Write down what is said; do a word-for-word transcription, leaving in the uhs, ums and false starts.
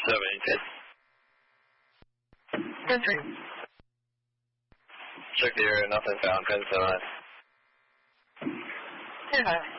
seventy-two. Entry. Check the area, nothing found, ten seven. Yeah.